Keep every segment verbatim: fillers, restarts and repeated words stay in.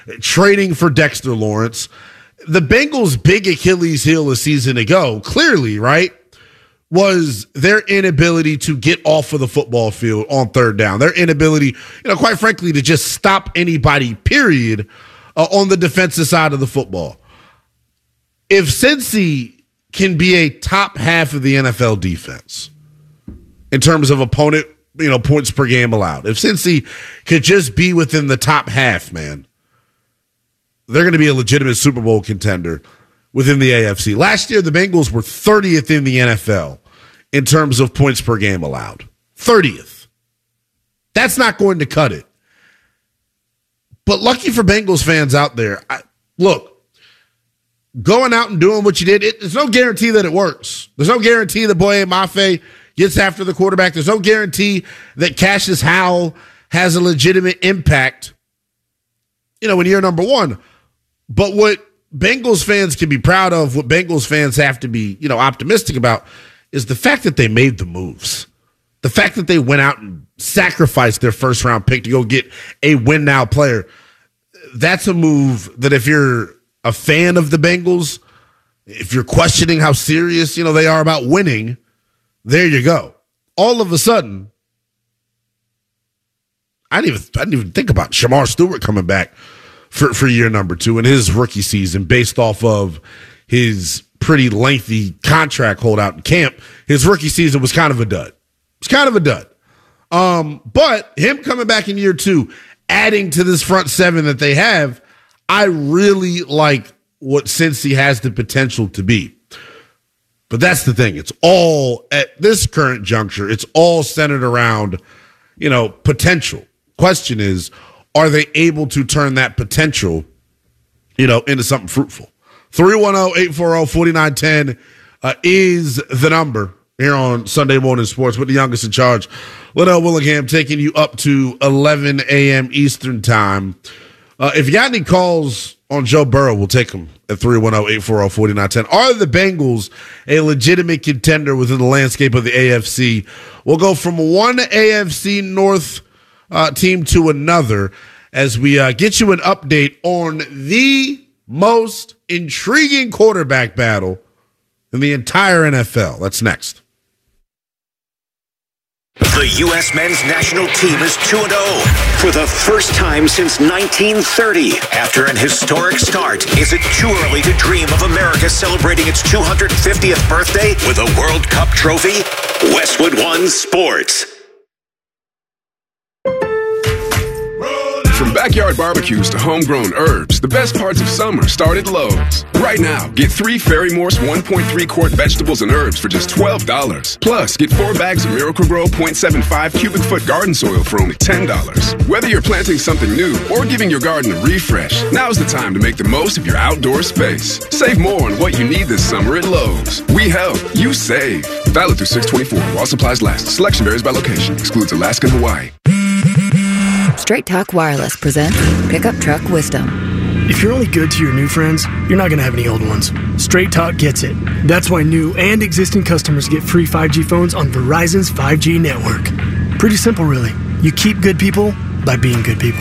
trading for Dexter Lawrence. The Bengals' big Achilles heel a season ago, clearly, right, was their inability to get off of the football field on third down. Their inability, you know, quite frankly, to just stop anybody, period, uh, on the defensive side of the football. If Cincy can be a top half of the N F L defense in terms of opponent, you know, points per game allowed, if Cincy could just be within the top half, man, they're going to be a legitimate Super Bowl contender within the A F C. Last year, the Bengals were thirtieth in the N F L in terms of points per game allowed. thirtieth. That's not going to cut it. But lucky for Bengals fans out there, I, look, going out and doing what you did, it, there's no guarantee that it works. There's no guarantee that Boye Mafe gets after the quarterback. There's no guarantee that Cassius Howell has a legitimate impact, you know, in year number one. But what Bengals fans can be proud of, what Bengals fans have to be, you know, optimistic about, is the fact that they made the moves. The fact that they went out and sacrificed their first round pick to go get a win now player. That's a move that if you're a fan of the Bengals, if you're questioning how serious, you know, they are about winning, there you go. All of a sudden, I didn't even, I didn't even think about Shamar Stewart coming back for, for year number two in his rookie season based off of his pretty lengthy contract holdout in camp. His rookie season was kind of a dud. It's kind of a dud. Um, but him coming back in year two, adding to this front seven that they have, I really like what Cincy has the potential to be. But that's the thing. It's all, at this current juncture, it's all centered around, you know, potential. Question is, are they able to turn that potential, you know, into something fruitful? three one zero, eight four zero, four nine one zero uh, is the number here on Sunday Morning Sports with the youngest in charge, Liddell Willingham, taking you up to eleven a.m. Eastern time. Uh, if you got any calls on Joe Burrow, we'll take them at three one zero, eight four zero, four nine one zero. Are the Bengals a legitimate contender within the landscape of the A F C? We'll go from one A F C North uh, team to another as we uh, get you an update on the most intriguing quarterback battle in the entire N F L. That's next. The U S men's national team is two and oh for the first time since nineteen thirty. After an historic start, is it too early to dream of America celebrating its two hundred fiftieth birthday with a World Cup trophy? Westwood One Sports. From backyard barbecues to homegrown herbs, the best parts of summer start at Lowe's. Right now, get three Ferry-Morse one point three quart vegetables and herbs for just twelve dollars. Plus, get four bags of Miracle-Gro zero point seven five cubic foot garden soil for only ten dollars. Whether you're planting something new or giving your garden a refresh, now's the time to make the most of your outdoor space. Save more on what you need this summer at Lowe's. We help, you save. Valid through six twenty-four while supplies last. Selection varies by location. Excludes Alaska and Hawaii. Straight Talk Wireless presents Pickup Truck Wisdom. If you're only good to your new friends, you're not going to have any old ones. Straight Talk gets it. That's why new and existing customers get free five G phones on Verizon's five G network. Pretty simple, really. You keep good people by being good people.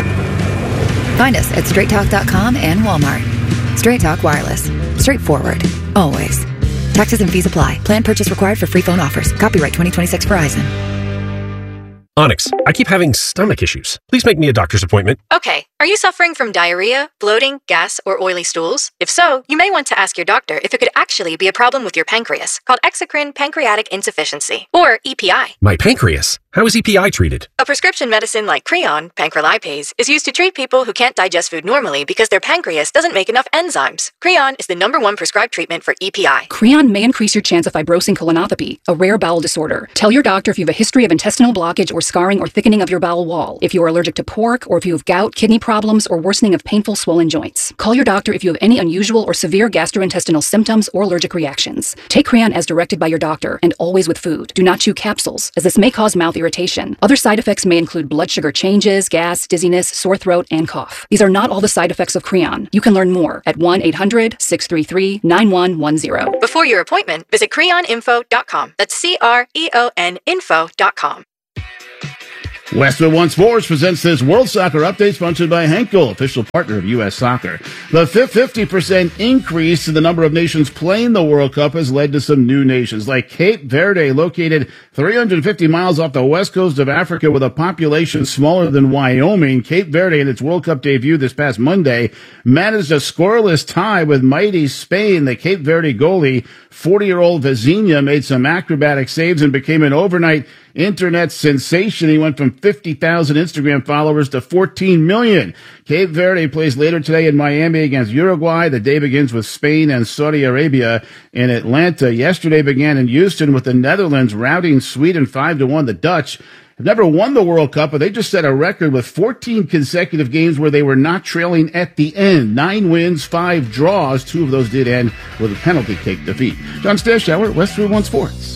Find us at straight talk dot com and Walmart. Straight Talk Wireless. Straightforward. Always. Taxes and fees apply. Plan purchase required for free phone offers. Copyright twenty twenty-six Verizon. Onyx, I keep having stomach issues. Please make me a doctor's appointment. Okay, are you suffering from diarrhea, bloating, gas, or oily stools? If so, you may want to ask your doctor if it could actually be a problem with your pancreas, called exocrine pancreatic insufficiency, or E P I. My pancreas? How is E P I treated? A prescription medicine like Creon, pancrelipase, is used to treat people who can't digest food normally because their pancreas doesn't make enough enzymes. Creon is the number one prescribed treatment for E P I. Creon may increase your chance of fibrosing colonopathy, a rare bowel disorder. Tell your doctor if you have a history of intestinal blockage or scarring or thickening of your bowel wall, if you are allergic to pork, or if you have gout, kidney problems, or worsening of painful swollen joints. Call your doctor if you have any unusual or severe gastrointestinal symptoms or allergic reactions. Take Creon as directed by your doctor, and always with food. Do not chew capsules, as this may cause mouth irritation. Other side effects may include blood sugar changes, gas, dizziness, sore throat, and cough. These are not all the side effects of Creon. You can learn more at one eight hundred, six three three, nine one one zero. Before your appointment, visit creon info dot com. That's C R E O N info dot com. Westwood One Sports presents this World Soccer Update sponsored by Henkel, official partner of U S Soccer. The fifty percent increase in the number of nations playing the World Cup has led to some new nations, like Cape Verde, located three hundred fifty miles off the west coast of Africa with a population smaller than Wyoming. Cape Verde, in its World Cup debut this past Monday, managed a scoreless tie with mighty Spain. The Cape Verde goalie, forty-year-old Vizinha, made some acrobatic saves and became an overnight internet sensation. He went from fifty thousand Instagram followers to fourteen million. Cape Verde plays later today in Miami against Uruguay. The day begins with Spain and Saudi Arabia in Atlanta. Yesterday began in Houston with the Netherlands routing Sweden five to one. The Dutch have never won the World Cup, but they just set a record with fourteen consecutive games where they were not trailing at the end. Nine wins, five draws. Two of those did end with a penalty kick defeat. John Stashower, Westwood One Sports.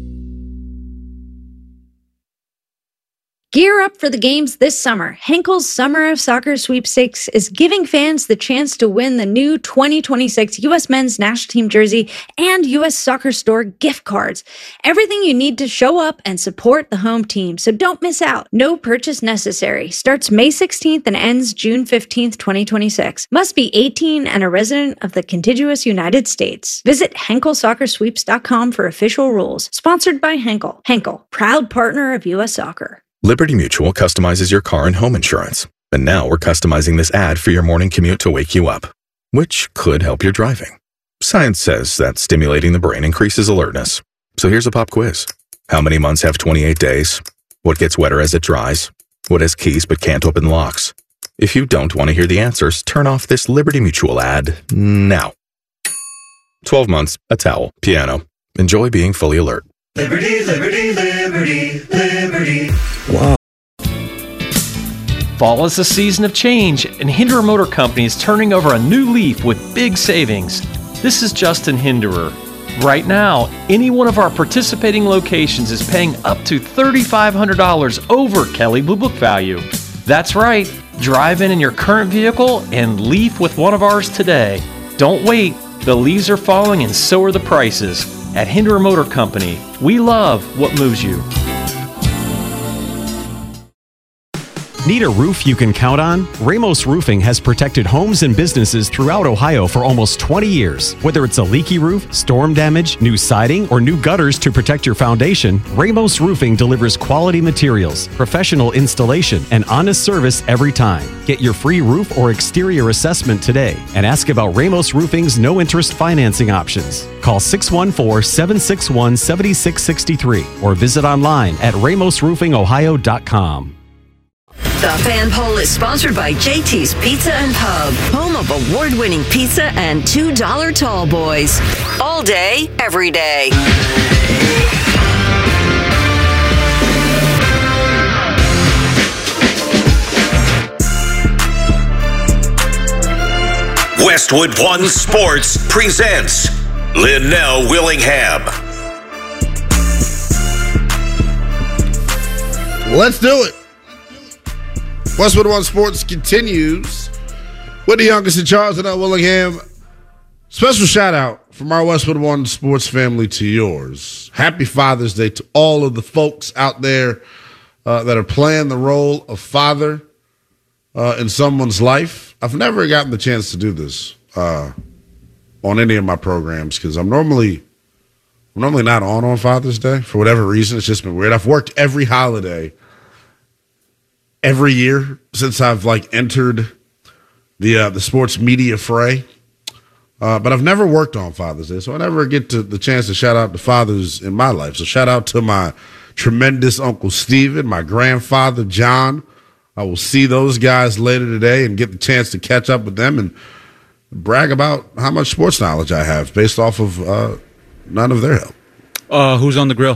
Gear up for the games this summer. Henkel's Summer of Soccer Sweepstakes is giving fans the chance to win the new twenty twenty-six U S Men's National Team jersey and U S Soccer Store gift cards. Everything you need to show up and support the home team, so don't miss out. No purchase necessary. Starts May sixteenth and ends June fifteenth, twenty twenty-six. Must be eighteen and a resident of the contiguous United States. Visit Henkel Soccer Sweeps dot com for official rules. Sponsored by Henkel. Henkel, proud partner of U S Soccer. Liberty Mutual customizes your car and home insurance. And now we're customizing this ad for your morning commute to wake you up, which could help your driving. Science says that stimulating the brain increases alertness. So here's a pop quiz. How many months have twenty-eight days? What gets wetter as it dries? What has keys but can't open locks? If you don't want to hear the answers, turn off this Liberty Mutual ad now. twelve months, a towel, piano. Enjoy being fully alert. Liberty, liberty, liberty, liberty. Wow. Fall is a season of change, and Hinderer Motor Company is turning over a new leaf with big savings. This is Justin Hinderer. Right now, any one of our participating locations is paying up to three thousand five hundred dollars over Kelley Blue Book value. That's right. Drive in in your current vehicle and leaf with one of ours today. Don't wait. The leaves are falling and so are the prices. At Hinderer Motor Company, we love what moves you. Need a roof you can count on? Ramos Roofing has protected homes and businesses throughout Ohio for almost twenty years. Whether it's a leaky roof, storm damage, new siding, or new gutters to protect your foundation, Ramos Roofing delivers quality materials, professional installation, and honest service every time. Get your free roof or exterior assessment today and ask about Ramos Roofing's no-interest financing options. Call six one four, seven six one, seven six six three or visit online at ramos roofing ohio dot com. The Fan Poll is sponsored by J T's Pizza and Pub, home of award-winning pizza and two dollar tall boys. All day, every day. Westwood One Sports presents Linnell Willingham. Let's do it. Westwood One Sports continues with the youngest in charge, Linnell Willingham. Special shout out from our Westwood One Sports family to yours. Happy Father's Day to all of the folks out there uh, that are playing the role of father uh, in someone's life. I've never gotten the chance to do this uh, on any of my programs because I'm normally I'm normally not on on Father's Day for whatever reason. It's just been weird. I've worked every holiday every year since I've like entered the uh, the sports media fray, uh, but I've never worked on Father's Day, so I never get to the chance to shout out to fathers in my life. So shout out to my tremendous Uncle Steven, my grandfather John. I will see those guys later today and get the chance to catch up with them and brag about how much sports knowledge I have based off of uh, none of their help. Uh, who's on the grill?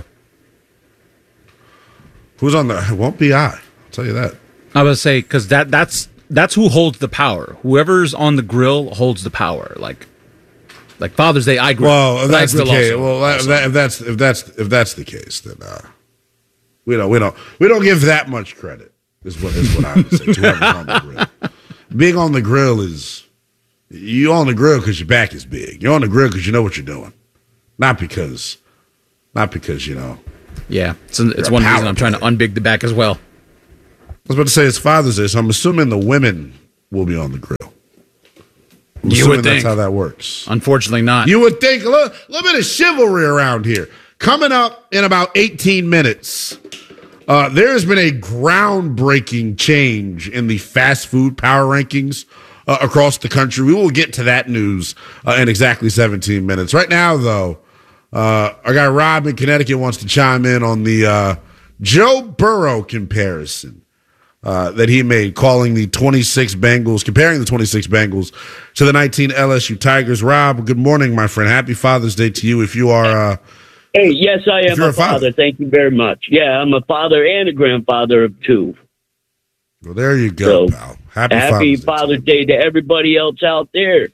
Who's on the? It won't be I. Tell you that. I was say because that that's that's who holds the power. Whoever's on the grill holds the power. Like, like Father's Day, I grill. Well, if that's the case. Also, well, also. if that's if that's if that's the case, then uh, we don't we don't we don't give that much credit. Is what is what I would say. To whoever's on the grill. Being on the grill is you on the grill because your back is big. You're on the grill because you know what you're doing, not because not because you know. Yeah, it's, it's one reason I'm trying to unbig the back as well. was about to say it's Father's Day, so I'm assuming the women will be on the grill. I'm You would that's think. how that works. Unfortunately not. You would think a little, little bit of chivalry around here. Coming up in about eighteen minutes, uh, there has been a groundbreaking change in the fast food power rankings uh, across the country. We will get to that news uh, in exactly seventeen minutes. Right now, though, uh, our guy Rob in Connecticut wants to chime in on the uh, Joe Burrow comparison uh, that he made, calling the twenty-six Bengals, comparing the twenty-six Bengals to the nineteen L S U Tigers. Rob, good morning, my friend. Happy Father's Day to you if you are... Uh, Hey, yes, I am a, a father. father. Thank you very much. Yeah, I'm a father and a grandfather of two. Well, there you go, so, pal. Happy, happy Father's, Father's Day. Day to everybody else out there.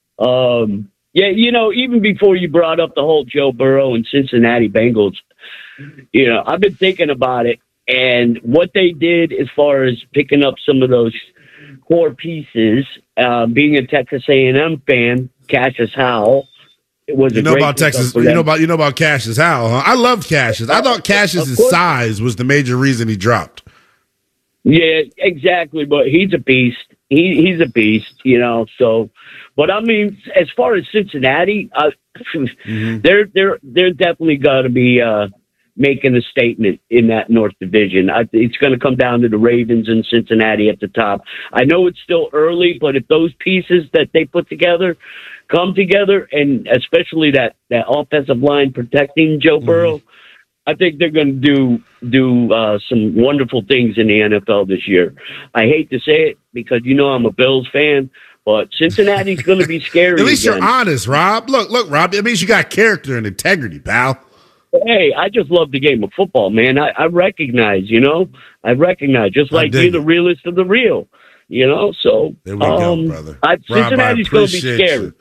Um, yeah, you know, even before you brought up the whole Joe Burrow and Cincinnati Bengals, you know, I've been thinking about it and what they did as far as picking up some of those core pieces. Uh, being a Texas A and M fan, Cassius Howell. It was you know about Texas. You know about you know about Cassius Howell. Huh? I loved Cassius. I thought Cassius's size was the major reason he dropped. Yeah, exactly. But he's a beast. He he's a beast. You know. So, but I mean, as far as Cincinnati, uh, mm-hmm. they're they're they're definitely got to be uh, making a statement in that North Division. I, it's going to come down to the Ravens and Cincinnati at the top. I know it's still early, but if those pieces that they put together come together, and especially that, that offensive line protecting Joe Burrow, mm-hmm. I think they're going to do do uh, some wonderful things in the N F L this year. I hate to say it because, you know, I'm a Bills fan, but Cincinnati's going to be scary. At least again. You're honest, Rob. Look, look, Rob, it means you got character and integrity, pal. Hey, I just love the game of football, man. I, I recognize, you know, I recognize, just like you're the realest of the real, you know, so. There we um, go, brother. I, Cincinnati's going to be scary. You.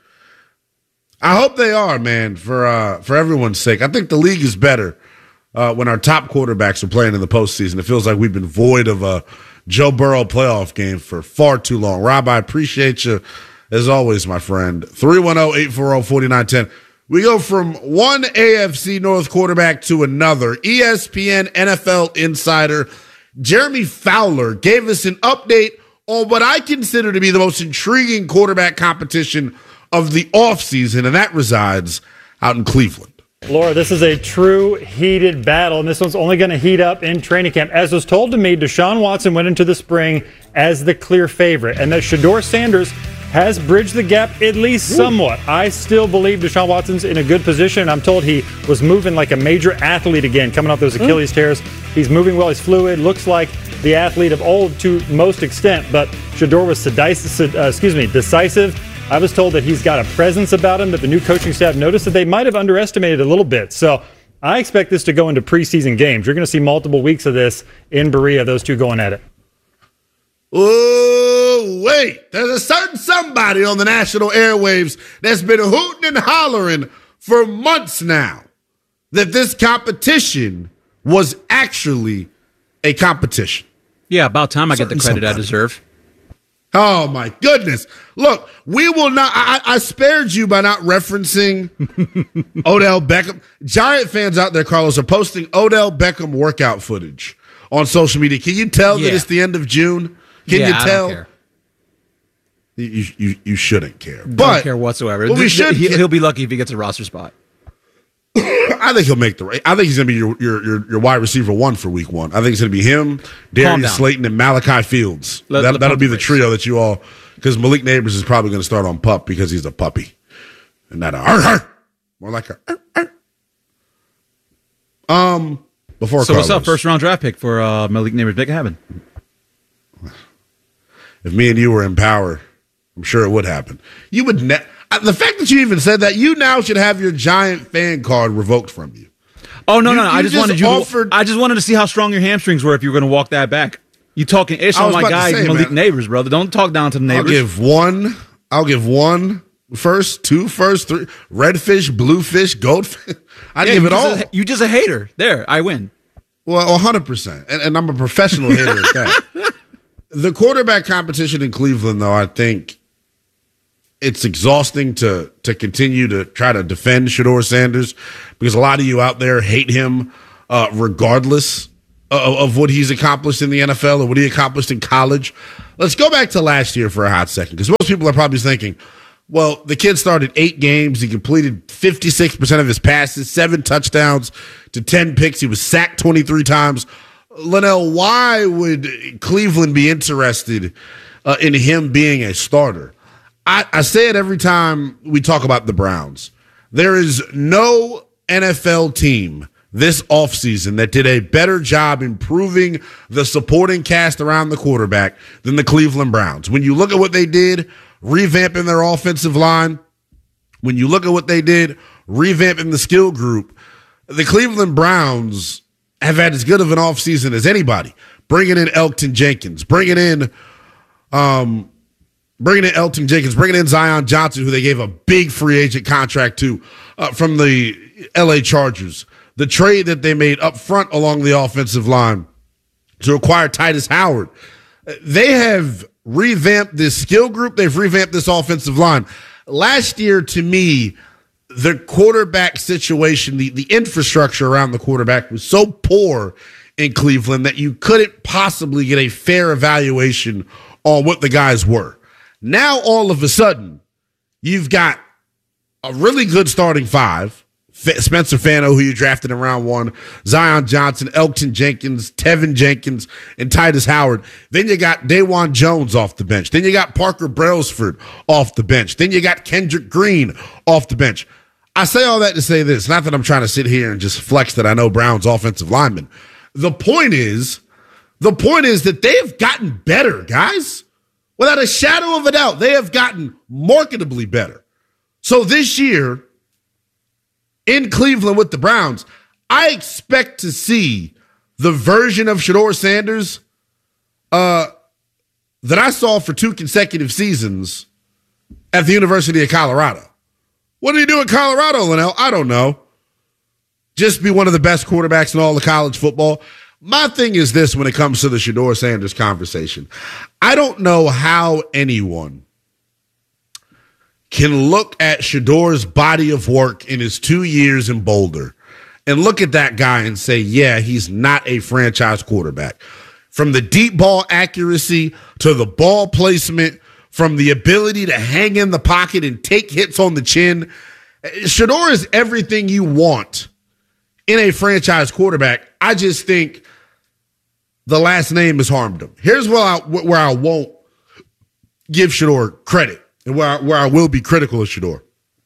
I hope they are, man, for uh, for everyone's sake. I think the league is better uh, when our top quarterbacks are playing in the postseason. It feels like we've been void of a Joe Burrow playoff game for far too long. Rob, I appreciate you, as always, my friend. three one zero, eight four zero, four nine one zero. We go from one A F C North quarterback to another. E S P N N F L insider Jeremy Fowler gave us an update on what I consider to be the most intriguing quarterback competition of the offseason, and that resides out in Cleveland. Laura, this is a true heated battle, and this one's only going to heat up in training camp. As was told to me, Deshaun Watson went into the spring as the clear favorite, and that Shedeur Sanders has bridged the gap at least somewhat. I still believe Deshaun Watson's in a good position. I'm told he was moving like a major athlete again, coming off those Achilles tears. He's moving well. He's fluid. Looks like the athlete of old to most extent, but Shedeur was decisive, uh, excuse me, decisive. I was told that he's got a presence about him that the new coaching staff noticed that they might have underestimated a little bit. So I expect this to go into preseason games. You're going to see multiple weeks of this in Berea, those two going at it. Oh, wait. There's a certain somebody on the national airwaves that's been hooting and hollering for months now that this competition was actually a competition. Yeah, about time I get the Certain credit I somebody. deserve. Oh, my goodness. Look, we will not. I, I spared you by not referencing Odell Beckham. Giant fans out there, Carlos, are posting Odell Beckham workout footage on social media. Can you tell Yeah. that it's the end of June? Can Yeah, you I tell? don't care. You, you, you shouldn't care. Don't But care whatsoever. Well, we should. He, he'll be lucky if he gets a roster spot. I think he'll make the right. I think he's going to be your, your your your wide receiver one for week one. I think it's going to be him, Darius down. Slayton, and Malachi Fields. Let- that, let that'll pump be the the brakes. trio that you all, because Malik Neighbors is probably going to start on pup because he's a puppy. And not a arr, arr, more like a arr, arr. Um, before So what's Carlos, up? First round draft pick for uh, Malik Neighbors. Make it happen. if me and you were in power, I'm sure it would happen. You would ne- the fact that you even said that, you now should have your Giant fan card revoked from you. Oh no, You- no, no! you I just, just wanted you. offered- To, I just wanted to see how strong your hamstrings were if you were going to walk that back. You talking ish I on was my about to guy say, Malik man. Neighbors, brother. Don't talk down to the I'll neighbors. give one. I'll give one first, two first, three. Redfish, bluefish, goldfish. I'd Yeah, give you it just all. A, you just a hater. There, I win. Well, one hundred percent. And, and I'm a professional hitter at that. The quarterback competition in Cleveland, though, I think it's exhausting to to continue to try to defend Shedeur Sanders because a lot of you out there hate him uh, regardless of, of what he's accomplished in the N F L or what he accomplished in college. Let's go back to last year for a hot second, because most people are probably thinking, well, the kid started eight games. He completed fifty-six percent of his passes, seven touchdowns to ten picks. He was sacked twenty-three times. Linnell, why would Cleveland be interested uh, in him being a starter? I, I say it every time we talk about the Browns. There is no N F L team this offseason that did a better job improving the supporting cast around the quarterback than the Cleveland Browns. When you look at what they did, revamping their offensive line, when you look at what they did, revamping the skill group, the Cleveland Browns have had as good of an offseason as anybody. Bringing in Elgton Jenkins, bringing in, um, bringing in Elgton Jenkins, bringing in Zion Johnson, who they gave a big free agent contract to uh, from the L A Chargers. The trade that they made up front along the offensive line to acquire Titus Howard. They have revamped this skill group. They've revamped this offensive line. Last year, to me, the quarterback situation, the, the infrastructure around the quarterback was so poor in Cleveland that you couldn't possibly get a fair evaluation on what the guys were. Now, all of a sudden, you've got a really good starting five. Spencer Fano, who you drafted in round one, Zion Johnson, Elgton Jenkins, Tevin Jenkins, and Titus Howard. Then you got Dawan Jones off the bench. Then you got Parker Brailsford off the bench. Then you got Kendrick Green off the bench. I say all that to say this, not that I'm trying to sit here and just flex that I know Brown's offensive linemen. The point is, the point is that they have gotten better, guys. Without a shadow of a doubt, they have gotten marketably better. So this year, in Cleveland with the Browns, I expect to see the version of Shedeur Sanders uh, that I saw for two consecutive seasons at the University of Colorado. What did he do in Colorado, Linnell? I don't know. Just be one of the best quarterbacks in all of college football. My thing is this when it comes to the Shedeur Sanders conversation. I don't know how anyone can look at Shedeur's body of work in his two years in Boulder and look at that guy and say, yeah, he's not a franchise quarterback. From the deep ball accuracy to the ball placement, from the ability to hang in the pocket and take hits on the chin, Shedeur is everything you want in a franchise quarterback. I just think the last name has harmed him. Here's where I, where I won't give Shedeur credit. And where I, where I will be critical of Shedeur.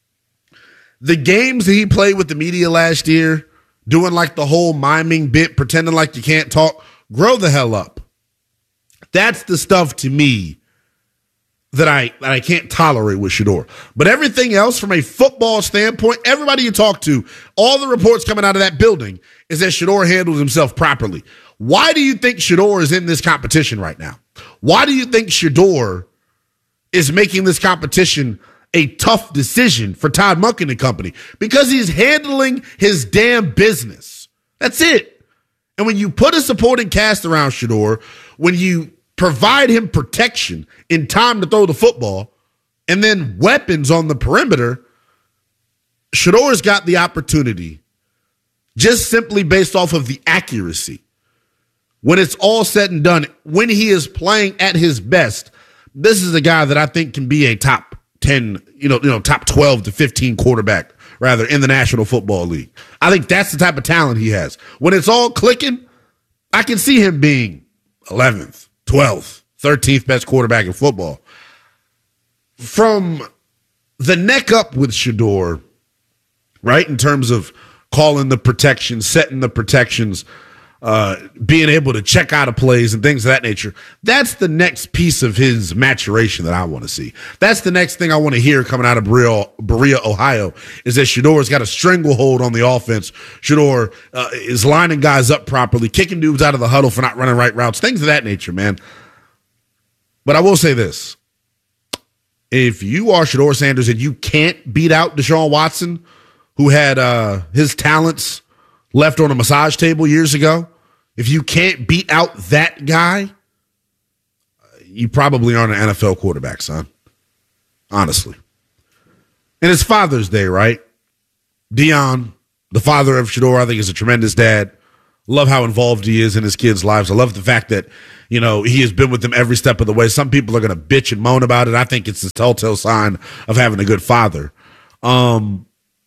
The games that he played with the media last year, doing like the whole miming bit, pretending like you can't talk, grow the hell up. That's the stuff to me that I that I can't tolerate with Shedeur. But everything else from a football standpoint, everybody you talk to, all the reports coming out of that building is that Shedeur handles himself properly. Why do you think Shedeur is in this competition right now? Why do you think Shedeur is making this competition a tough decision for Todd Monken and company? Because he's handling his damn business. That's it. And when you put a supporting cast around Shedeur, when you provide him protection in time to throw the football, and then weapons on the perimeter, Shedeur's got the opportunity, just simply based off of the accuracy. When it's all said and done, when he is playing at his best, this is a guy that I think can be a top ten, you know, you know, top twelve to fifteen quarterback, rather, in the National Football League. I think that's the type of talent he has. When it's all clicking, I can see him being eleventh, twelfth, thirteenth best quarterback in football. From the neck up with Shedeur, right, in terms of calling the protections, setting the protections, Uh, being able to check out of plays and things of that nature. That's the next piece of his maturation that I want to see. That's the next thing I want to hear coming out of Berea, Berea, Ohio, is that Shedeur's got a stranglehold on the offense. Shedeur uh, is lining guys up properly, kicking dudes out of the huddle for not running right routes, things of that nature, man. But I will say this. If you are Shedeur Sanders and you can't beat out Deshaun Watson, who had uh, his talents left on a massage table years ago, if you can't beat out that guy, you probably aren't an N F L quarterback, son. Honestly. And it's Father's Day, right? Dion, the father of Shedeur, I think is a tremendous dad. Love how involved he is in his kids' lives. I love the fact that, you know, he has been with them every step of the way. Some people are going to bitch and moan about it. I think it's a telltale sign of having a good father. Um,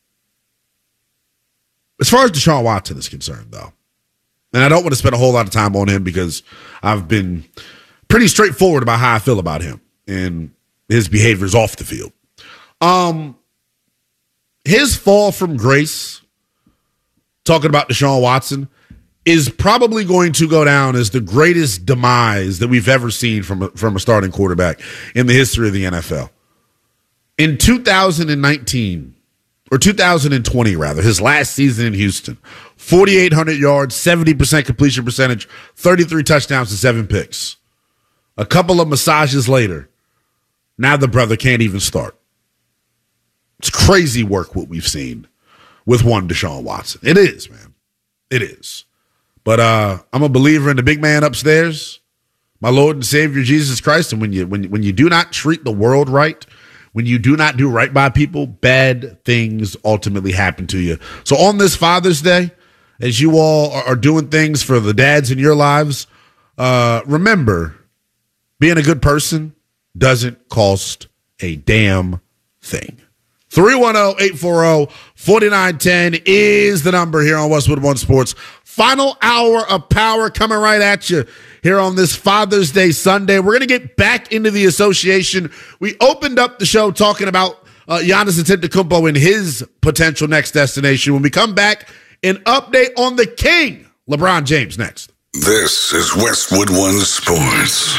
as far as Deshaun Watson is concerned, though, and I don't want to spend a whole lot of time on him because I've been pretty straightforward about how I feel about him and his behaviors off the field. Um, his fall from grace, talking about Deshaun Watson, is probably going to go down as the greatest demise that we've ever seen from a, from a starting quarterback in the history of the N F L. In two thousand nineteen, or two thousand twenty rather, his last season in Houston, forty-eight hundred yards, seventy percent completion percentage, thirty-three touchdowns and seven picks. A couple of massages later, now the brother can't even start. It's crazy work what we've seen with one Deshaun Watson. It is, man. It is. But uh, I'm a believer in the big man upstairs, my Lord and Savior Jesus Christ. And when you when when you do not treat the world right, when you do not do right by people, bad things ultimately happen to you. So on this Father's Day, as you all are, are doing things for the dads in your lives, uh, remember, being a good person doesn't cost a damn thing. three one zero, eight four zero, four nine one zero is the number here on Westwood One Sports. Final hour of power coming right at you here on this Father's Day Sunday. We're going to get back into the association. We opened up the show talking about uh, Giannis Antetokounmpo and his potential next destination. When we come back, an update on the King, LeBron James, next. This is Westwood One Sports.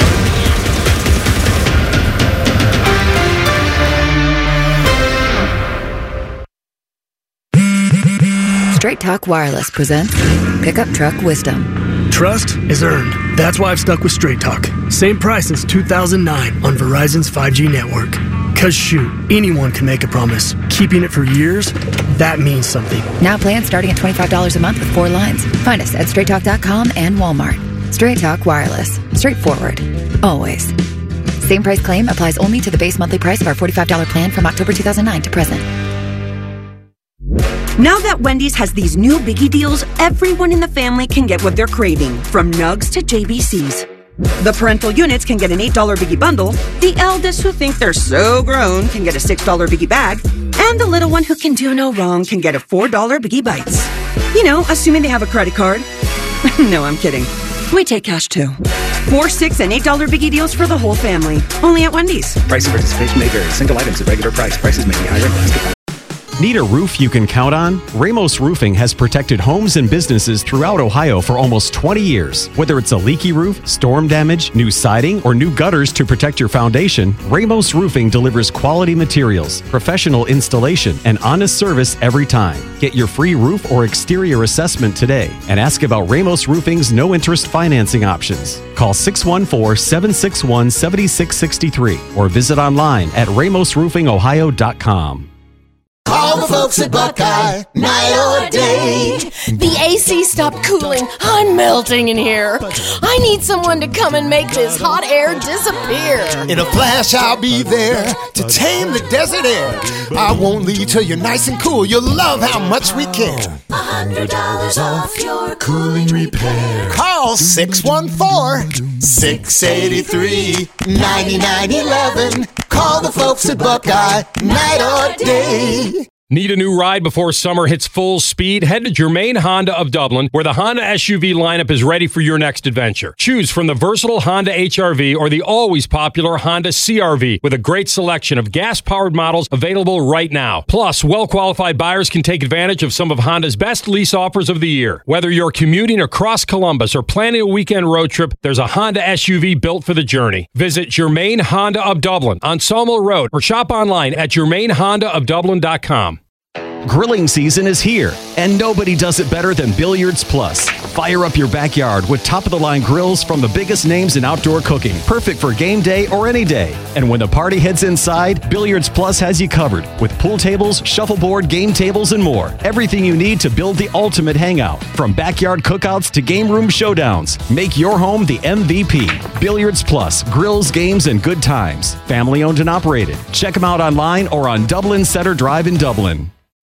Straight Talk Wireless presents Pickup Truck Wisdom. Trust is earned. That's why I've stuck with Straight Talk. Same price since two thousand nine on Verizon's five G network. Cause shoot, anyone can make a promise. Keeping it for years, that means something. Now plans starting at twenty-five dollars a month with four lines. Find us at straight talk dot com and Walmart. Straight Talk Wireless. Straightforward. Always. Same price claim applies only to the base monthly price of our forty-five dollars plan from October two thousand nine to present. Now that Wendy's has these new biggie deals, everyone in the family can get what they're craving, from nugs to J B Cs. The parental units can get an eight dollars biggie bundle, the eldest who think they're so grown can get a six dollars biggie bag, and the little one who can do no wrong can get a four dollars biggie bites. You know, assuming they have a credit card. No, I'm kidding. We take cash too. Four, six, and eight dollars biggie deals for the whole family. Only at Wendy's. Price and participation may vary. Single items at regular price. Prices may be higher in basket. Need a roof you can count on? Ramos Roofing has protected homes and businesses throughout Ohio for almost twenty years. Whether it's a leaky roof, storm damage, new siding, or new gutters to protect your foundation, Ramos Roofing delivers quality materials, professional installation, and honest service every time. Get your free roof or exterior assessment today and ask about Ramos Roofing's no-interest financing options. Call six one four, seven six one, seven six six three or visit online at ramos roofing ohio dot com. Call the folks at Buckeye, night or day. The A C stopped cooling. I'm melting in here. I need someone to come and make this hot air disappear. In a flash, I'll be there to tame the desert air. I won't leave till you're nice and cool. You'll love how much we care. A hundred dollars off your cooling repair. Call six one four, six eight three, nine nine one one. Call the folks at Buckeye, night or day. Need a new ride before summer hits full speed? Head to Germain Honda of Dublin, where the Honda S U V lineup is ready for your next adventure. Choose from the versatile Honda H R V or the always popular Honda C R V, with a great selection of gas-powered models available right now. Plus, well-qualified buyers can take advantage of some of Honda's best lease offers of the year. Whether you're commuting across Columbus or planning a weekend road trip, there's a Honda S U V built for the journey. Visit Germain Honda of Dublin on Sawmill Road or shop online at germain honda of dublin dot com. Grilling season is here, and nobody does it better than Billiards Plus. Fire up your backyard with top-of-the-line grills from the biggest names in outdoor cooking, perfect for game day or any day. And when the party heads inside, Billiards Plus has you covered with pool tables, shuffleboard, game tables, and more. Everything you need to build the ultimate hangout, from backyard cookouts to game room showdowns. Make your home the M V P. Billiards Plus, grills, games, and good times. Family owned and operated. Check them out online or on Dublin Center Drive in Dublin.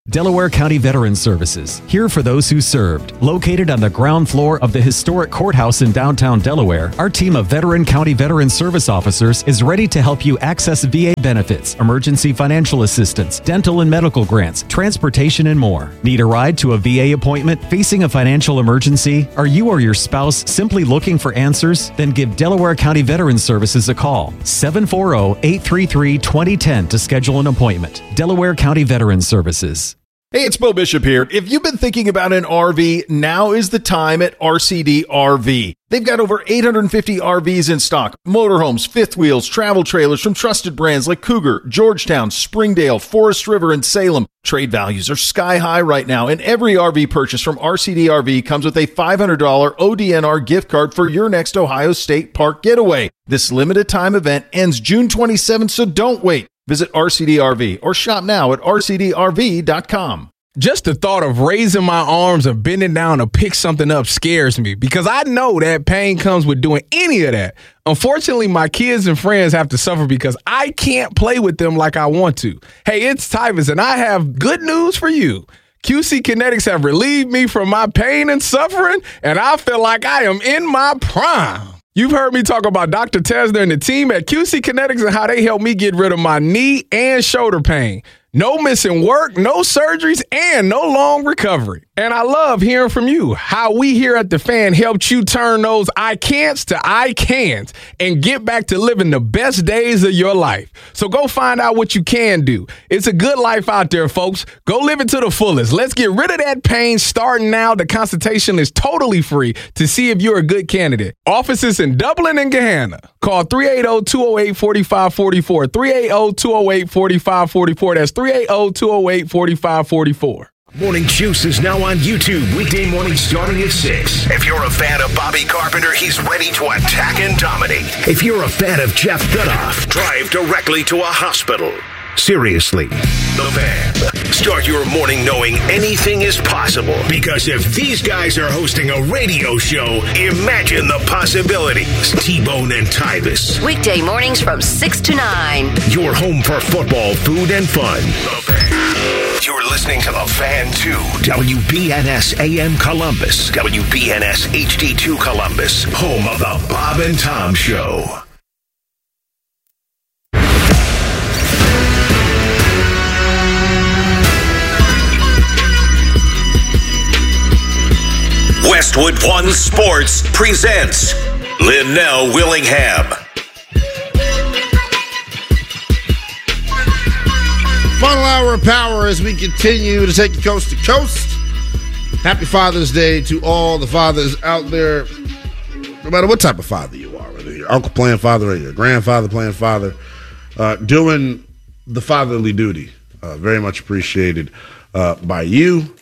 Delaware County Veterans Services, here for those who served. Located on the ground floor of the historic courthouse in downtown Delaware, our team of veteran county veteran service officers is ready to help you access V A benefits, emergency financial assistance, dental and medical grants, transportation, and more. Need a ride to a V A appointment? Facing a financial emergency? Are you or your spouse simply looking for answers? Then give Delaware County Veterans Services a call. seven four zero, eight three three, two zero one zero to schedule an appointment. Delaware County Veterans Services. Hey, it's Bo Bishop here. If you've been thinking about an R V, now is the time at R C D R V. They've got over eight hundred fifty R Vs in stock. Motorhomes, fifth wheels, travel trailers from trusted brands like Cougar, Georgetown, Springdale, Forest River, and Salem. Trade values are sky high right now, and every R V purchase from R C D R V comes with a five hundred dollars O D N R gift card for your next Ohio State Park getaway. This limited time event ends June twenty-seventh, so don't wait. Visit R C D R V or shop now at R C D R V dot com. Just the thought of raising my arms or bending down to pick something up scares me because I know that pain comes with doing any of that. Unfortunately, my kids and friends have to suffer because I can't play with them like I want to. Hey, it's Tyvus, and I have good news for you. Q C Kinetics have relieved me from my pain and suffering, and I feel like I am in my prime. You've heard me talk about Doctor Tesner and the team at Q C Kinetics and how they helped me get rid of my knee and shoulder pain. No missing work, no surgeries, and no long recovery. And I love hearing from you, how we here at The Fan helped you turn those I can'ts to I can'ts and get back to living the best days of your life. So go find out what you can do. It's a good life out there, folks. Go live it to the fullest. Let's get rid of that pain starting now. The consultation is totally free to see if you're a good candidate. Offices in Dublin and Gahanna. Call three eight zero, two zero eight, four five four four, three eight zero, two zero eight, four five four four. That's three eight zero, two zero eight, four five four four. Morning Juice is now on YouTube, weekday morning starting at six. If you're a fan of Bobby Carpenter, he's ready to attack and dominate. If you're a fan of Jeff Goodoff, drive directly to a hospital. Seriously, The Fan. Start your morning knowing anything is possible. Because if these guys are hosting a radio show, imagine the possibilities. T-Bone and Tyvus. Weekday mornings from six to nine. Your home for football, food, and fun. The Fan. You're listening to The Fan two. W B N S A M Columbus. W B N S H D two Columbus. Home of the Bob and Tom Show. Westwood One Sports presents Linnell Willingham. Final hour of power as we continue to take you coast to coast. Happy Father's Day to all the fathers out there, no matter what type of father you are, whether you're uncle playing father or your grandfather playing father, uh, doing the fatherly duty. Uh, very much appreciated uh, by you.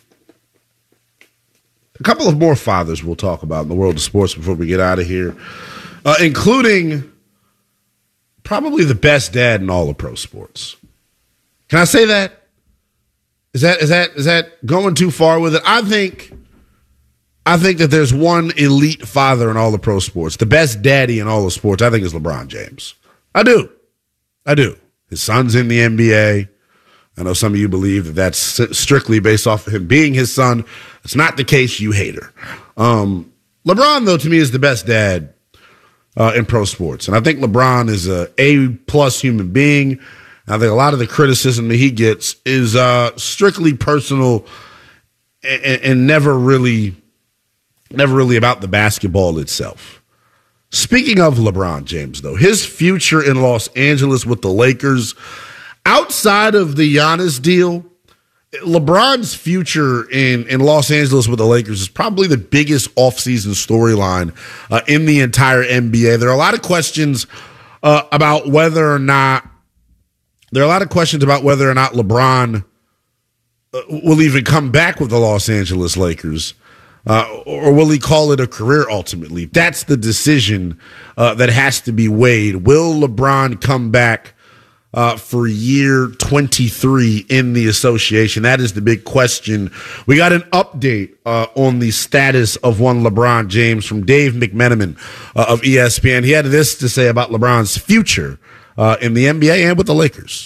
A couple of more fathers we'll talk about in the world of sports before we get out of here, uh, including probably the best dad in all of pro sports. Can I say that? Is that is that is that going too far with it? I think I think that there's one elite father in all of pro sports. The best daddy in all of sports, I think, is LeBron James. I do. I do. His son's in the N B A. I know some of you believe that that's strictly based off of him being his son. It's not the case, you hater. Um, LeBron, though, to me is the best dad uh, in pro sports. And I think LeBron is a A-plus human being. I think a lot of the criticism that he gets is uh, strictly personal and, and never really, never really about the basketball itself. Speaking of LeBron James, though, his future in Los Angeles with the Lakers, outside of the Giannis deal, LeBron's future in, in Los Angeles with the Lakers is probably the biggest offseason storyline uh, in the entire N B A. There are a lot of questions uh, about whether or not there are a lot of questions about whether or not LeBron uh, will even come back with the Los Angeles Lakers, uh, or will he call it a career ultimately? That's the decision uh, that has to be weighed. Will LeBron come back Uh, for year twenty-three in the association? That is the big question. We got an update uh, on the status of one LeBron James from Dave McMenamin uh, of E S P N. He had this to say about LeBron's future uh, in the N B A and with the Lakers.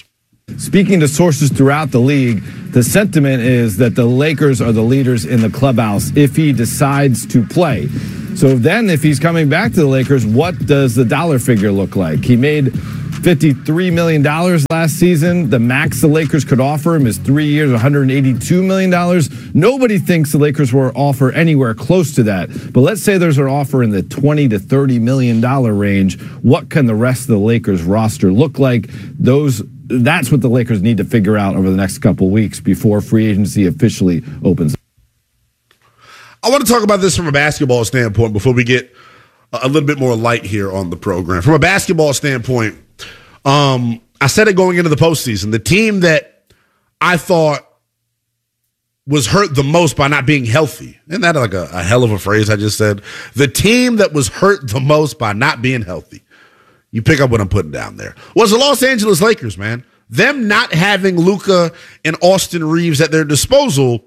Speaking to sources throughout the league, the sentiment is that the Lakers are the leaders in the clubhouse if he decides to play. So then if he's coming back to the Lakers, what does the dollar figure look like? He made fifty-three million dollars last season. The max the Lakers could offer him is three years, one hundred eighty-two million dollars. Nobody thinks the Lakers will offer anywhere close to that. But let's say there's an offer in the twenty to thirty million dollars range. What can the rest of the Lakers roster look like? Those That's what the Lakers need to figure out over the next couple weeks before free agency officially opens. I want to talk about this from a basketball standpoint before we get a little bit more light here on the program. From a basketball standpoint, um, I said it going into the postseason. The team that I thought was hurt the most by not being healthy. Isn't that like a, a hell of a phrase I just said? The team that was hurt the most by not being healthy. You pick up what I'm putting down there. Was the Los Angeles Lakers, man. Them not having Luka and Austin Reeves at their disposal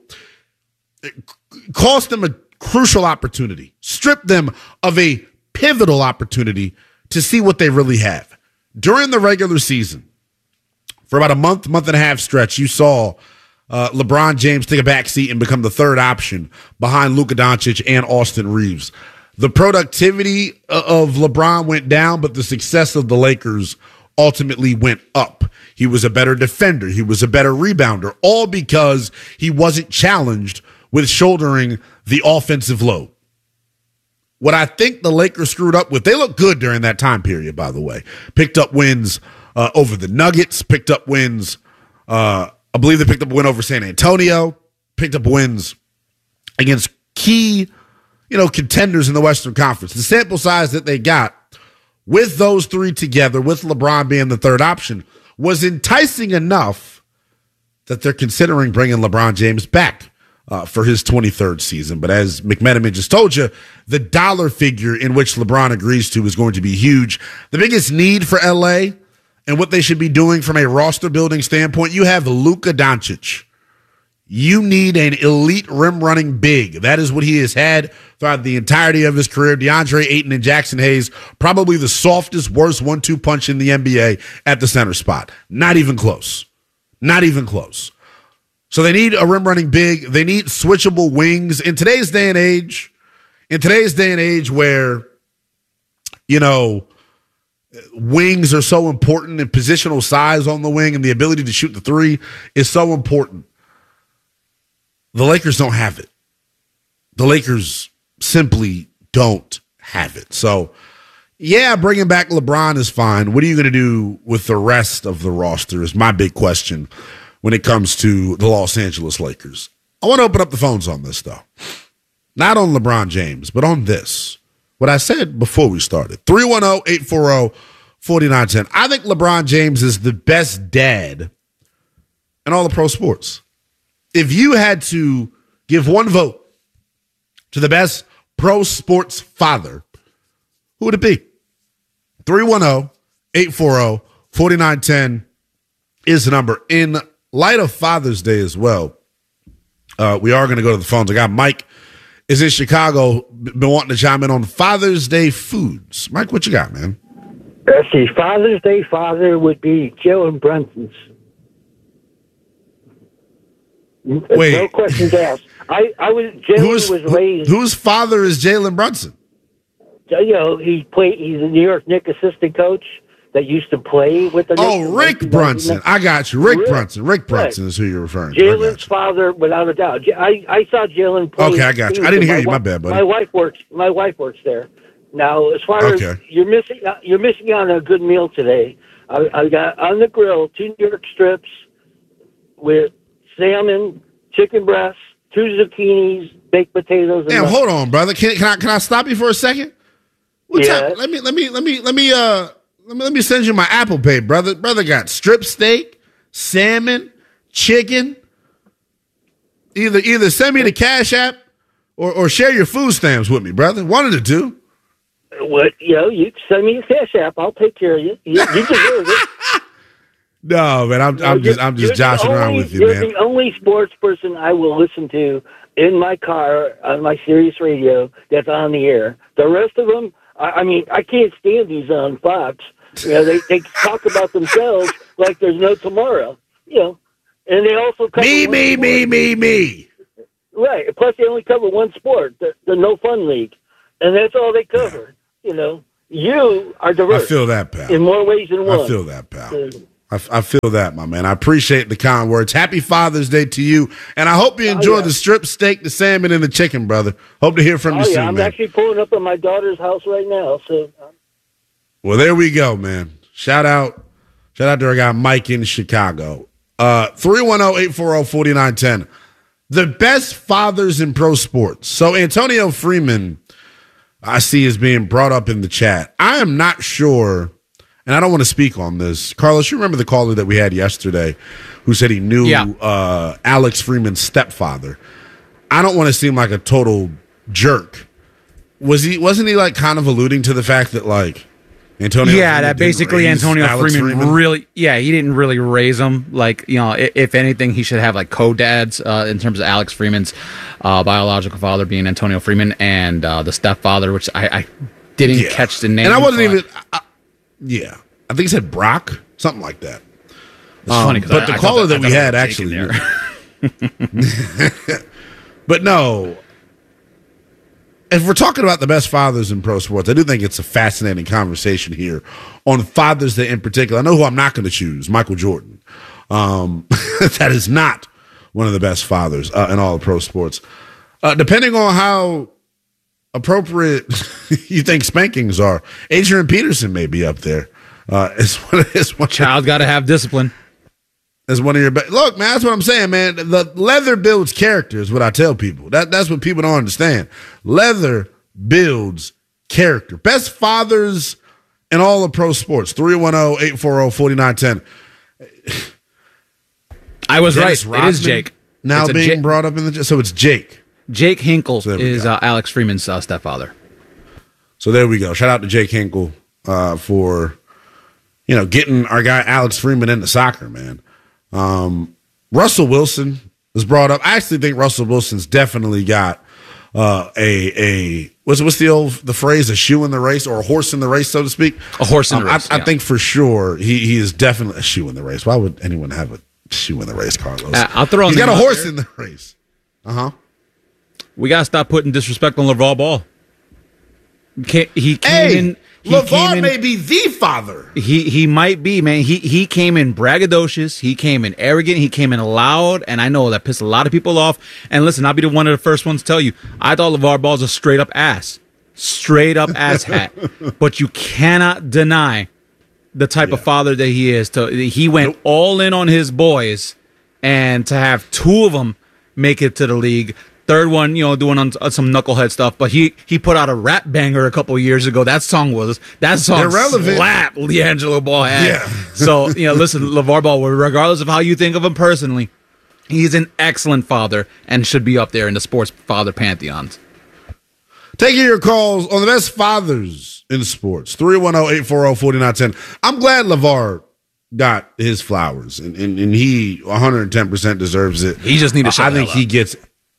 cost them a crucial opportunity, stripped them of a pivotal opportunity to see what they really have. During the regular season, for about a month, month and a half stretch, you saw uh, LeBron James take a back seat and become the third option behind Luka Doncic and Austin Reeves. The productivity of LeBron went down, but the success of the Lakers ultimately went up. He was a better defender. He was a better rebounder, all because he wasn't challenged with shouldering the offensive load. What I think the Lakers screwed up with, they looked good during that time period, by the way. Picked up wins uh, over the Nuggets, picked up wins, uh, I believe they picked up a win over San Antonio, picked up wins against key, you know, contenders in the Western Conference. The sample size that they got with those three together, with LeBron being the third option, was enticing enough that they're considering bringing LeBron James back Uh, for his twenty-third season. But as McMenamin just told you, the dollar figure in which LeBron agrees to is going to be huge. The biggest need for L A and what they should be doing from a roster building standpoint, you have Luka Doncic. You need an elite rim running big. That is what he has had throughout the entirety of his career. DeAndre Ayton and Jackson Hayes, probably the softest, worst one two punch in the N B A at the center spot. Not even close. Not even close. So they need a rim running big. They need switchable wings. In today's day and age, in today's day and age where, you know, wings are so important and positional size on the wing and the ability to shoot the three is so important. The Lakers don't have it. The Lakers simply don't have it. So, yeah, bringing back LeBron is fine. What are you going to do with the rest of the roster is my big question when it comes to the Los Angeles Lakers. I want to open up the phones on this, though. Not on LeBron James, but on this. What I said before we started. three one zero, eight four zero, four nine one zero. I think LeBron James is the best dad in all of pro sports. If you had to give one vote to the best pro sports father, who would it be? three one zero, eight four zero, four nine one zero is the number. In light of Father's Day as well, uh, we are going to go to the phones. I got Mike is in Chicago, been wanting to chime in on Father's Day foods. Mike, what you got, man? Let's see. Father's Day father would be Jalen Brunson's. Wait. No questions asked. I, I was Jalen was raised. Whose father is Jalen Brunson? You know, he played. He's a New York Knicks assistant coach that used to play with the Knicks. Oh, Rick Brunson. I got you. Rick, Rick Brunson. Rick Brunson right. is who you're referring to. Jalen's father, without a doubt. I, I saw Jalen play. Okay, I got you. I didn't hear you. My bad, buddy. My wife works. My wife works there. Now, as far okay. as you're missing, you're missing on a good meal today. I, I got on the grill two New York strips with salmon, chicken breasts, two zucchinis, baked potatoes. Damn, hold on, brother. Can, can I can I stop you for a second? What yeah. time? Let me let me let me let me uh. Let me, let me send you my Apple Pay, brother. Brother got strip steak, salmon, chicken. Either either send me the Cash App or, or share your food stamps with me, brother. One of the two. What, you know, you send me the Cash App. I'll take care of you. You, you deserve it. No, man, I'm, I'm just I'm just joshing only, around with you, you're man. You're the only sports person I will listen to in my car on my Sirius radio that's on the air. The rest of them, I, I mean, I can't stand these on Fox. You know, they, they talk about themselves like there's no tomorrow. You know, and they also cover me, me, sport. me, me, me. Right. Plus, they only cover one sport, the, the No Fun League, and that's all they cover. You know, you are diverse. I feel that, pal. In more ways than one. I feel that, pal. I, I feel that, my man. I appreciate the kind words. Happy Father's Day to you, and I hope you enjoy oh, yeah. the strip steak, the salmon, and the chicken, brother. Hope to hear from oh, you yeah. soon, I'm man. actually pulling up at my daughter's house right now. So, well, there we go, man. Shout out, shout out to our guy Mike in Chicago. Uh, three one zero, eight four zero, four nine one zero. The best fathers in pro sports. So Antonio Freeman, I see, is being brought up in the chat. I am not sure. And I don't want to speak on this. Carlos, you remember the caller that we had yesterday who said he knew yeah. uh, Alex Freeman's stepfather. I don't want to seem like a total jerk. Was he? Wasn't he like kind of alluding to the fact that like Antonio? Yeah, Freeman that basically Antonio Alex Freeman, Freeman really. Yeah, he didn't really raise him. Like, you know, if, if anything, he should have like co-dads uh, in terms of Alex Freeman's uh, biological father being Antonio Freeman and uh, the stepfather, which I, I didn't yeah. catch the name. And I wasn't even. I, Yeah, I think he said Brock, something like that. It's um, funny, but I, the I caller that, that we had actually, but no. If we're talking about the best fathers in pro sports, I do think it's a fascinating conversation here on Father's Day in particular. I know who I'm not going to choose: Michael Jordan. Um, that is not one of the best fathers uh, in all of pro sports. Uh, depending on how appropriate you think spankings are, Adrian Peterson may be up there. Uh, it's one, it's one Child's got to have discipline. As one of your best. Look, man, that's what I'm saying, man. The leather builds character is what I tell people. That that's what people don't understand. Leather builds character. Best fathers in all of pro sports. three one zero, eight four zero, four nine one zero. I was Dennis right. Rodman it is Jake. Now it's being J- brought up in the so it's Jake. Jake Hinkle so is uh, Alex Freeman's uh, stepfather. So there we go. Shout out to Jake Hinkle uh, for, you know, getting our guy Alex Freeman into soccer, man. Um, Russell Wilson was brought up. I actually think Russell Wilson's definitely got uh, a a what's what's the old the phrase a shoe in the race or a horse in the race, so to speak. A horse in the um, race. I, yeah. I think for sure he he is definitely a shoe in the race. Why would anyone have a shoe in the race, Carlos? Uh, I'll throw. He's got a horse there. in the race. Uh huh. We gotta stop putting disrespect on LeVar Ball. He came hey, in. He LeVar came in, may be the father. He he might be, man. He he came in braggadocious. He came in arrogant. He came in loud, and I know that pissed a lot of people off. And listen, I'll be the one of the first ones to tell you, I thought LeVar Ball's a straight up ass, straight up ass hat. But you cannot deny the type yeah. of father that he is. To he went nope. all in on his boys, and to have two of them make it to the league. Third one, you know, doing on, on some knucklehead stuff, but he he put out a rap banger a couple of years ago. That song was that song irrelevant. Slap LiAngelo Ball had. Yeah. So you know, listen, LeVar Ball, regardless of how you think of him personally, he's an excellent father and should be up there in the sports father pantheons. Taking your calls on the best fathers in sports. three one zero, eight four zero, four nine one zero. I'm glad LeVar got his flowers, and, and, and he one hundred ten percent deserves it. He just need to shut I think he gets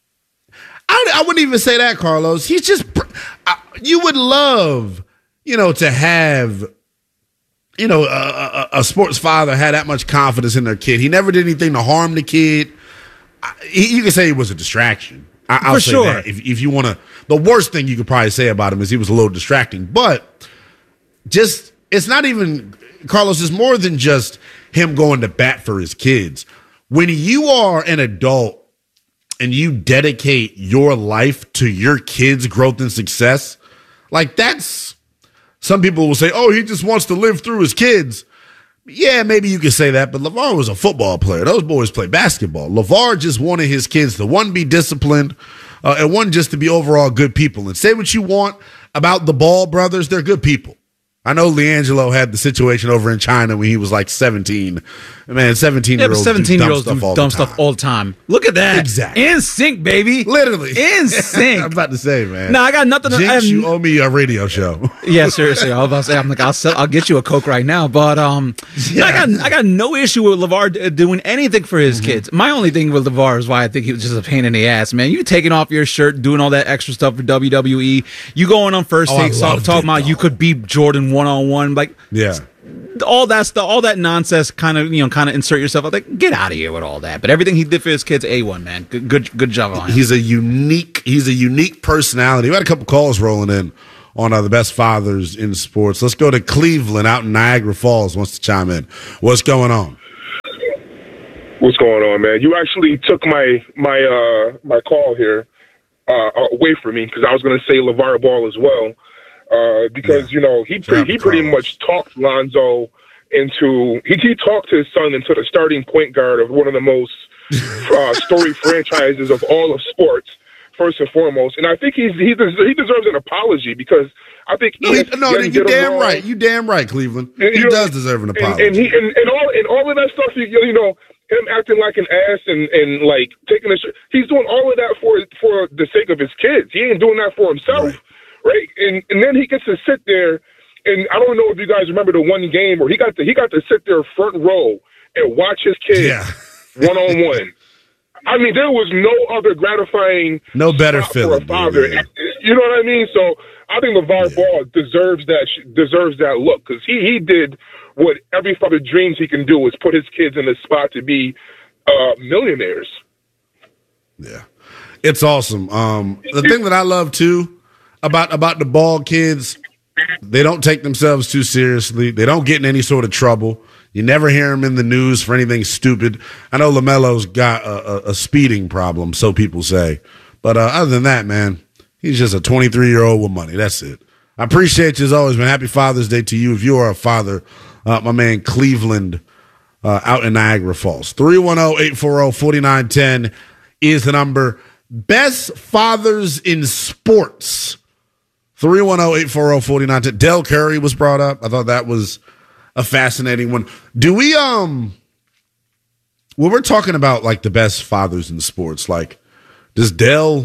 I, I wouldn't even say that, Carlos. He's just I, you would love, you know, to have, you know, a, a, a sports father had that much confidence in their kid. He never did anything to harm the kid. I, he, you can say he was a distraction. I, I'll For say sure. that. If, if you want to, the worst thing you could probably say about him is he was a little distracting. But just, it's not even, Carlos, it's more than just him going to bat for his kids. When you are an adult and you dedicate your life to your kids' growth and success, like that's, some people will say, oh, he just wants to live through his kids. Yeah, maybe you could say that, but LeVar was a football player. Those boys play basketball. LeVar just wanted his kids to, one, be disciplined, uh, and one, just to be overall good people. And say what you want about the Ball brothers, they're good people. I know LiAngelo had the situation over in China when he was like seventeen. Man, seventeen-year-olds yeah, seventeen-year-olds do dumb, do stuff, all dumb the stuff all the time. Look at that. Exactly. In sync, baby. Literally. In sync. I'm about to say, man. No, I got nothing. Jinx, I have, you owe me a radio show. Yeah, seriously. I was about to say, I'm like, I'll sell, I'll get you a Coke right now. But um, yeah. I got I got no issue with LeVar doing anything for his mm-hmm. kids. My only thing with LeVar is why I think he was just a pain in the ass, man. You taking off your shirt, doing all that extra stuff for W W E. You going on first oh, takes, talking about you could beat Jordan one on one, like. Yeah. all that stuff, all that nonsense, kind of you know, kind of insert yourself. Like, get out of here with all that. But everything he did for his kids, A one, man. Good, good, good job on him. He's a unique. He's a unique personality. We had a couple calls rolling in on uh, the best fathers in sports. Let's go to Cleveland out in Niagara Falls. Wants to chime in. What's going on? What's going on, man? You actually took my my uh, my call here uh, away from me because I was going to say LeVar Ball as well. Uh, because, yeah. you know, he pre- he pretty much talked Lonzo into he, he talked his son into the starting point guard of one of the most uh, storied franchises of all of sports, first and foremost. And I think he's he, des- he deserves an apology because I think no, he, no you damn right, you damn right, Cleveland. And, he know, does deserve an apology. And, and he and, and all and all of that stuff, you, you know, him acting like an ass and, and like taking a sh- he's doing all of that for for the sake of his kids. He ain't doing that for himself. Right. Right, and and then he gets to sit there, and I don't know if you guys remember the one game where he got to he got to sit there front row and watch his kids one on one. I mean, there was no other gratifying, no better feeling for a father. Dude, yeah. You know what I mean? So I think LeVar yeah. Ball deserves that deserves that look because he he did what every father dreams he can do is put his kids in a spot to be uh, millionaires. Yeah, it's awesome. Um, the thing that I love too. About about the Ball kids, they don't take themselves too seriously. They don't get in any sort of trouble. You never hear them in the news for anything stupid. I know LaMelo's got a, a, a speeding problem, so people say. But uh, other than that, man, he's just a twenty-three-year-old with money. That's it. I appreciate you as always, man. Happy Father's Day to you. If you are a father, uh, my man Cleveland uh, out in Niagara Falls. three one zero, eight four zero, four nine one zero is the number. Best fathers in sports. three one zero, eight four zero, four nine one zero. Del Curry was brought up. I thought that was a fascinating one. Do we, um, when we're talking about, like, the best fathers in sports, like, does Del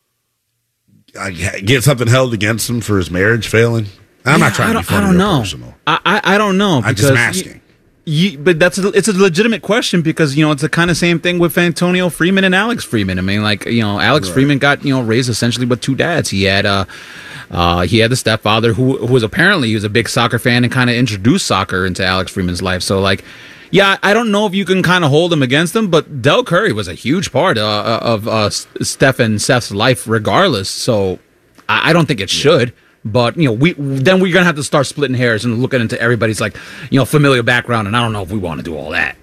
uh, get something held against him for his marriage failing? I'm yeah, not trying to be funny I don't know. personal. I, I, I don't know. I'm just asking. You, you, but that's a, it's a legitimate question because, you know, it's the kind of same thing with Antonio Freeman and Alex Freeman. I mean, like, you know, Alex right. Freeman got, you know, raised essentially with two dads. He had, uh, Uh, he had the stepfather who, who was apparently he was a big soccer fan and kind of introduced soccer into Alex Freeman's life. So, like, yeah, I don't know if you can kind of hold him against him, but Del Curry was a huge part uh, of uh, Steph and Steph's life regardless. So I, I don't think it should. But, you know, we then we're going to have to start splitting hairs and looking into everybody's, like, you know, familiar background. And I don't know if we want to do all that.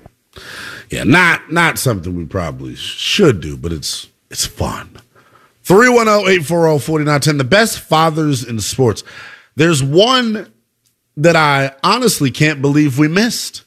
Yeah, not not something we probably should do, but it's it's fun. three one zero, eight four zero, four nine one zero. The best fathers in sports. There's one that I honestly can't believe we missed.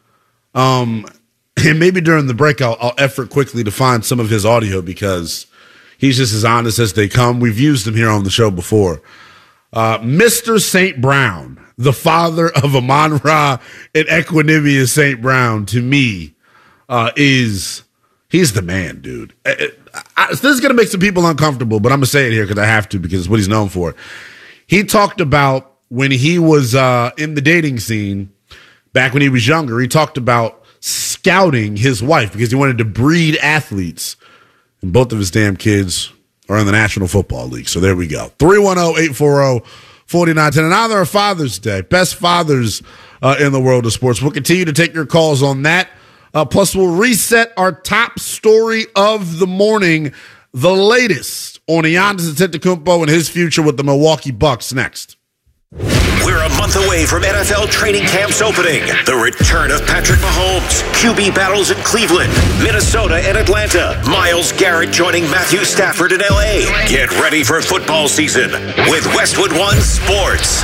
Um, and maybe during the break, I'll, I'll effort quickly to find some of his audio because he's just as honest as they come. We've used him here on the show before. Uh, Mister Saint Brown, the father of Amon-Ra and Equanimeous Saint Brown, to me, uh, is he's the man, dude. I, I, this is going to make some people uncomfortable, but I'm going to say it here because I have to because it's what he's known for. He talked about when he was uh, in the dating scene, back when he was younger, he talked about scouting his wife because he wanted to breed athletes. And both of his damn kids are in the National Football League. So there we go. three one zero, eight four zero, four nine one zero. And now they're Father's Day. Best fathers uh, in the world of sports. We'll continue to take your calls on that. Uh, plus, we'll reset our top story of the morning, the latest on Giannis Antetokounmpo and his future with the Milwaukee Bucks next. We're a month away from N F L training camps opening. The return of Patrick Mahomes, Q B battles in Cleveland, Minnesota, and Atlanta. Myles Garrett joining Matthew Stafford in L A. Get ready for football season with Westwood One Sports.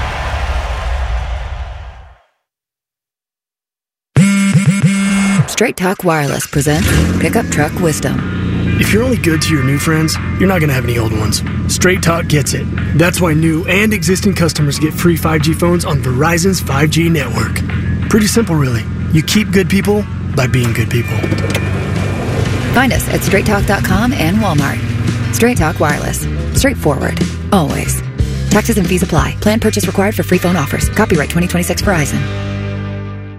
Straight Talk Wireless presents Pickup Truck Wisdom. If you're only good to your new friends, you're not going to have any old ones. Straight Talk gets it. That's why new and existing customers get free five G phones on Verizon's five G network. Pretty simple, really. You keep good people by being good people. Find us at straight talk dot com and Walmart. Straight Talk Wireless. Straightforward. Always. Taxes and fees apply. Plan purchase required for free phone offers. Copyright twenty twenty-six Verizon.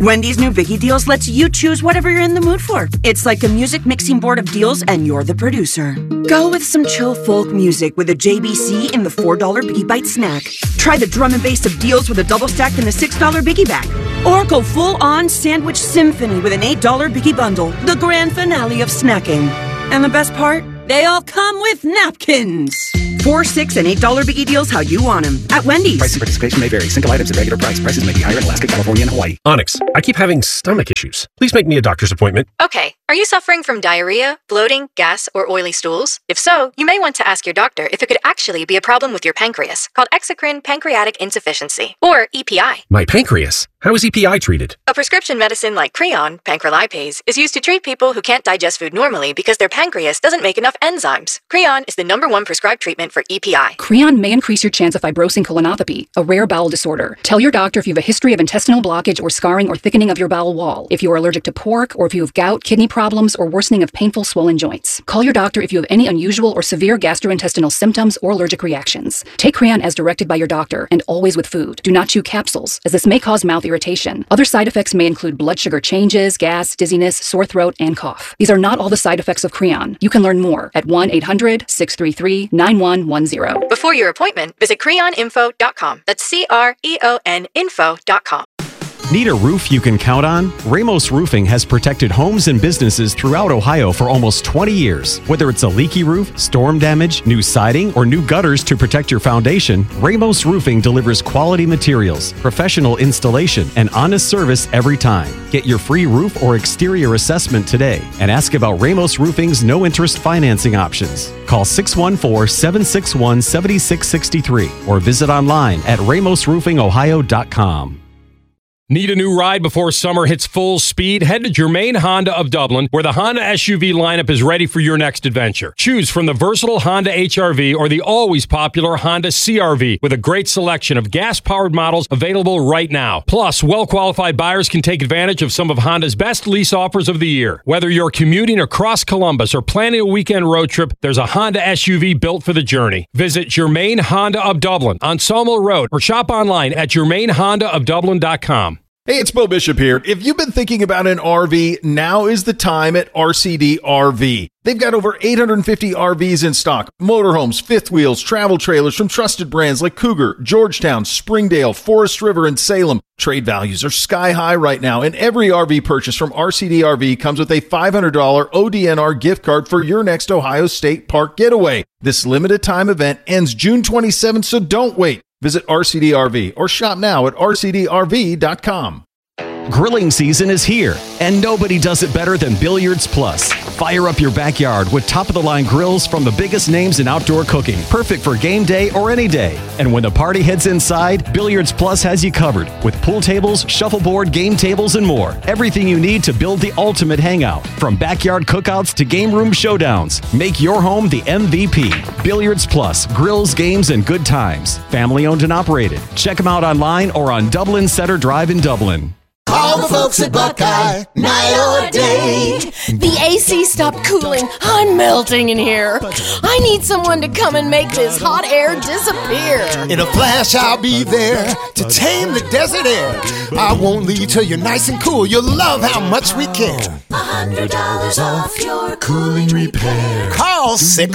Wendy's new Biggie Deals lets you choose whatever you're in the mood for. It's like a music mixing board of deals, and you're the producer. Go with some chill folk music with a J B C in the four dollar Biggie Bite snack. Try the drum and bass of deals with a double stack in the six dollar Biggie Bag. Or go full-on sandwich symphony with an eight dollar Biggie Bundle, the grand finale of snacking. And the best part? They all come with napkins. Four, six, and eight dollar Biggie Deals how you want them at Wendy's. Price and participation may vary. Single items at regular price. Prices may be higher in Alaska, California, and Hawaii. Onyx, I keep having stomach issues. Please make me a doctor's appointment. Okay. Are you suffering from diarrhea, bloating, gas, or oily stools? If so, you may want to ask your doctor if it could actually be a problem with your pancreas, called exocrine pancreatic insufficiency, or E P I. My pancreas? How is E P I treated? A prescription medicine like Creon, pancrelipase, is used to treat people who can't digest food normally because their pancreas doesn't make enough enzymes. Creon is the number one prescribed treatment for E P I. Creon may increase your chance of fibrosing colonopathy, a rare bowel disorder. Tell your doctor if you have a history of intestinal blockage or scarring or thickening of your bowel wall, if you are allergic to pork, or if you have gout, kidney problems, or worsening of painful swollen joints. Call your doctor if you have any unusual or severe gastrointestinal symptoms or allergic reactions. Take Creon as directed by your doctor, and always with food. Do not chew capsules, as this may cause mouth irritation. Other side effects may include blood sugar changes, gas, dizziness, sore throat, and cough. These are not all the side effects of Creon. You can learn more at one eight hundred, six three three, nine one one zero. Before your appointment, visit creon info dot com. That's C R E O N info dot com. Need a roof you can count on? Ramos Roofing has protected homes and businesses throughout Ohio for almost twenty years. Whether it's a leaky roof, storm damage, new siding, or new gutters to protect your foundation, Ramos Roofing delivers quality materials, professional installation, and honest service every time. Get your free roof or exterior assessment today and ask about Ramos Roofing's no-interest financing options. Call six one four, seven six one, seven six six three or visit online at ramos roofing ohio dot com. Need a new ride before summer hits full speed? Head to Germain Honda of Dublin, where the Honda S U V lineup is ready for your next adventure. Choose from the versatile Honda H R V or the always popular Honda C R V, with a great selection of gas-powered models available right now. Plus, well-qualified buyers can take advantage of some of Honda's best lease offers of the year. Whether you're commuting across Columbus or planning a weekend road trip, there's a Honda S U V built for the journey. Visit Germain Honda of Dublin on Sawmill Road or shop online at germain honda of dublin dot com. Hey, it's Bo Bishop here. If you've been thinking about an R V, now is the time at R C D R V. They've got over eight hundred fifty R Vs in stock. Motorhomes, fifth wheels, travel trailers from trusted brands like Cougar, Georgetown, Springdale, Forest River, and Salem. Trade values are sky high right now, and every R V purchase from R C D R V comes with a five hundred dollars O D N R gift card for your next Ohio State Park getaway. This limited time event ends June twenty-seventh, so don't wait. Visit R C D R V or shop now at r c d r v dot com. Grilling season is here, and nobody does it better than Billiards Plus. Fire up your backyard with top-of-the-line grills from the biggest names in outdoor cooking, perfect for game day or any day. And when the party heads inside, Billiards Plus has you covered with pool tables, shuffleboard, game tables, and more. Everything you need to build the ultimate hangout, from backyard cookouts to game room showdowns. Make your home the M V P. Billiards Plus, grills, games, and good times. Family owned and operated. Check them out online or on Dublin Center Drive in Dublin. Call the folks at Buckeye, night or day. The A C stopped cooling. I'm melting in here. I need someone to come and make this hot air disappear. In a flash, I'll be there to tame the desert air. I won't leave till you're nice and cool. You'll love how much we care. one hundred dollars off your cooling repair. Call six